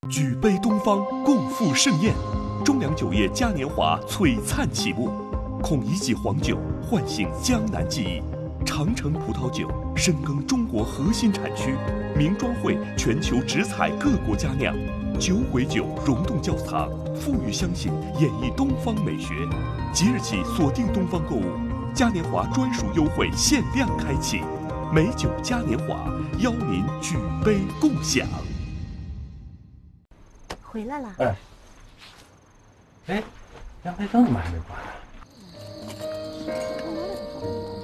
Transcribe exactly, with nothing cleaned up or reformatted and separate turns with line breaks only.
举杯东方，共赴盛宴。中粮酒业嘉年华璀璨启幕，孔乙己黄酒唤醒江南记忆，长城葡萄酒深耕中国核心产区，名庄会全球直采各国佳酿，酒鬼酒溶洞窖藏，馥郁香型演绎东方美学。即日起锁定东方购物，嘉年华专属优惠限量开启，美酒嘉年华邀您举杯共享。
回来了。
哎，哎，阳台灯怎么还没关呢？